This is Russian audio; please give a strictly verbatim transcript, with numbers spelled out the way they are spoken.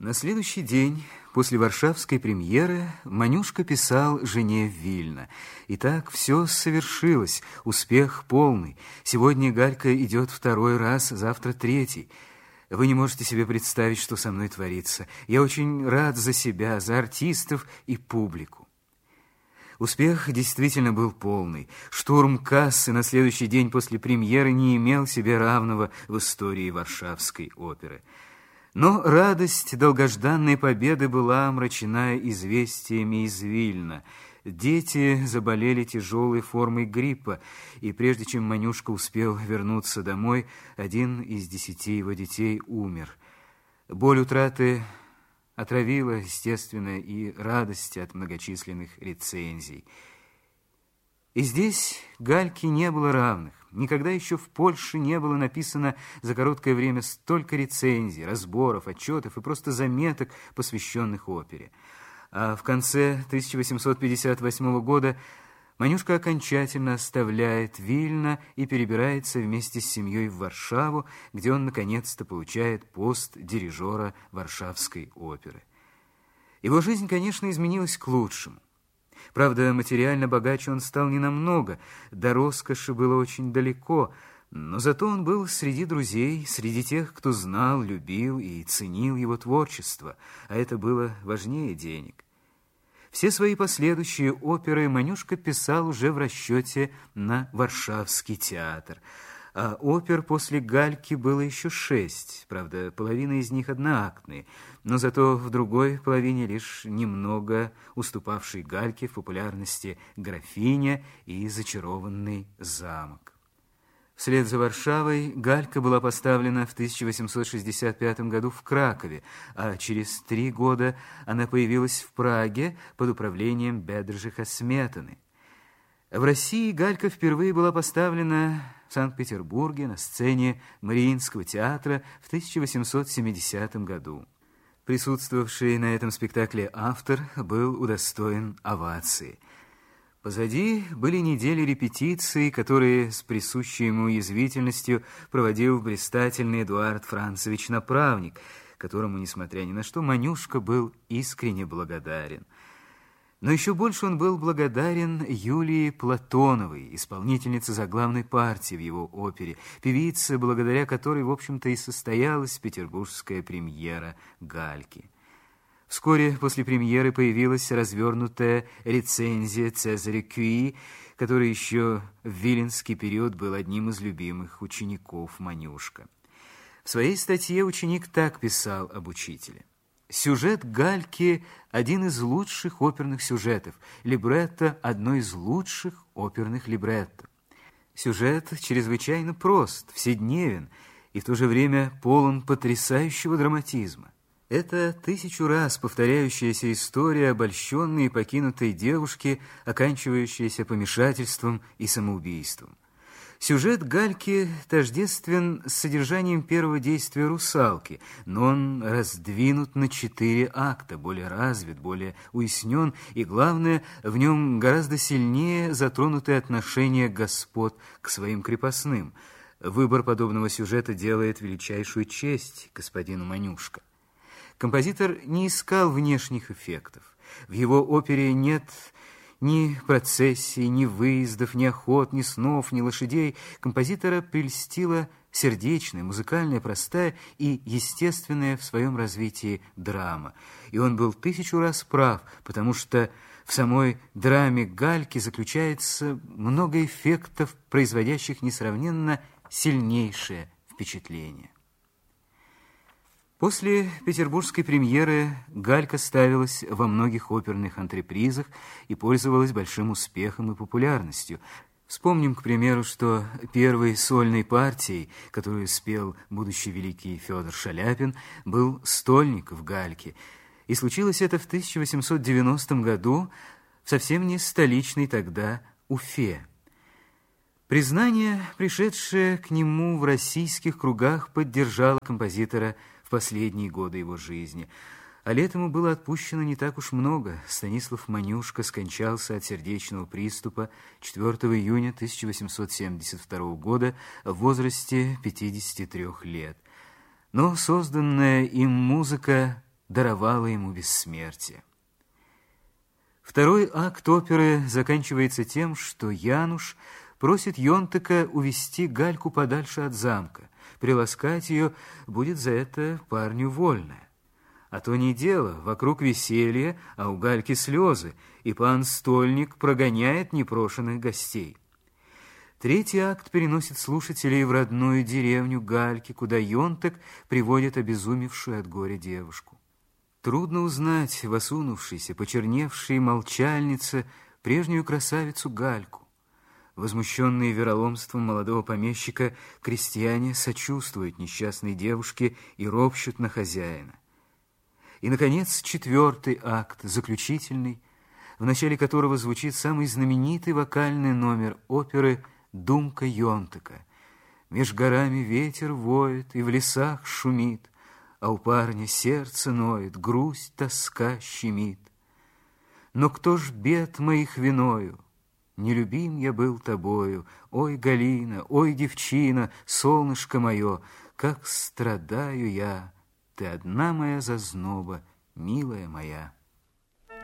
На следующий день, после варшавской премьеры, Манюшка писал жене в Вильно. И так все совершилось, успех полный. Сегодня Галька идет второй раз, завтра третий. Вы не можете себе представить, что со мной творится. Я очень рад за себя, за артистов и публику. Успех действительно был полный. Штурм кассы на следующий день после премьеры не имел себе равного в истории Варшавской оперы. Но радость долгожданной победы была омрачена известиями из Вильна. Дети заболели тяжелой формой гриппа, и прежде чем Манюшка успел вернуться домой, один из десяти его детей умер. Боль утраты отравила, естественно, и радость от многочисленных рецензий. И здесь Гальке не было равных. Никогда еще в Польше не было написано за короткое время столько рецензий, разборов, отчетов и просто заметок, посвященных опере. А в конце тысяча восемьсот пятьдесят восьмого года Манюшка окончательно оставляет Вильно и перебирается вместе с семьей в Варшаву, где он наконец-то получает пост дирижера Варшавской оперы. Его жизнь, конечно, изменилась к лучшему. Правда, материально богаче он стал ненамного, до роскоши было очень далеко, но зато он был среди друзей, среди тех, кто знал, любил и ценил его творчество, а это было важнее денег. Все свои последующие оперы Манюшка писал уже в расчете на Варшавский театр, а опер после Гальки было еще шесть, правда, половина из них одноактные, но зато в другой половине лишь немного уступавшей Гальке в популярности «Графиня» и «Зачарованный замок». Вслед за Варшавой Галька была поставлена в тысяча восемьсот шестьдесят пятом году в Кракове, а через три года она появилась в Праге под управлением Бедржиха Сметаны. В России Галька впервые была поставлена в Санкт-Петербурге на сцене Мариинского театра в тысяча восемьсот семидесятом году. Присутствовавший на этом спектакле автор был удостоен овации. Позади были недели репетиций, которые с присущей ему язвительностью проводил блистательный Эдуард Францевич Направник, которому, несмотря ни на что, Манюшка был искренне благодарен. Но еще больше он был благодарен Юлии Платоновой, исполнительнице заглавной партии в его опере, певице, благодаря которой, в общем-то, и состоялась петербургская премьера «Гальки». Вскоре после премьеры появилась развернутая рецензия Цезаря Кюи, который еще в виленский период был одним из любимых учеников Манюшка. В своей статье ученик так писал об учителе. Сюжет Гальки – один из лучших оперных сюжетов, либретто – одно из лучших оперных либретто. Сюжет чрезвычайно прост, вседневен и в то же время полон потрясающего драматизма. Это тысячу раз повторяющаяся история обольщенной и покинутой девушки, оканчивающаяся помешательством и самоубийством. Сюжет Гальки тождествен с содержанием первого действия «Русалки», но он раздвинут на четыре акта, более развит, более уяснен, и, главное, в нем гораздо сильнее затронуты отношения господ к своим крепостным. Выбор подобного сюжета делает величайшую честь господину Манюшка. Композитор не искал внешних эффектов. В его опере нет ни процессий, ни выездов, ни охот, ни снов, ни лошадей. Композитора прельстила сердечная, музыкальная, простая и естественная в своем развитии драма. И он был тысячу раз прав, потому что в самой драме Гальки заключается много эффектов, производящих несравненно сильнейшее впечатление. После петербургской премьеры Галька ставилась во многих оперных антрепризах и пользовалась большим успехом и популярностью. Вспомним, к примеру, что первой сольной партией, которую спел будущий великий Федор Шаляпин, был «Стольник» в Гальке. И случилось это в тысяча восемьсот девяностом году в совсем не столичной тогда Уфе. Признание, пришедшее к нему в российских кругах, поддержало композитора в последние годы его жизни. А летом ему было отпущено не так уж много. Станислав Манюшка скончался от сердечного приступа четвёртого июня тысяча восемьсот семьдесят второго года в возрасте пятидесяти трёх лет. Но созданная им музыка даровала ему бессмертие. Второй акт оперы заканчивается тем, что Януш просит Йонтака увести Гальку подальше от замка. Приласкать ее будет за это парню вольное. А то не дело, вокруг веселье, а у Гальки слезы, и пан Стольник прогоняет непрошенных гостей. Третий акт переносит слушателей в родную деревню Гальки, куда Йонтак приводит обезумевшую от горя девушку. Трудно узнать в осунувшейся, почерневшей молчальнице прежнюю красавицу Гальку. Возмущенные вероломством молодого помещика, крестьяне сочувствуют несчастной девушке и ропщут на хозяина. И, наконец, четвертый акт, заключительный, в начале которого звучит самый знаменитый вокальный номер оперы «Думка Йонтака». Меж горами ветер воет и в лесах шумит, а у парня сердце ноет, грусть, тоска щемит. Но кто ж бед моих виною? Нелюбим я был тобою, ой, Галина, ой, девчина, солнышко мое, как страдаю я, ты одна моя зазноба, милая моя.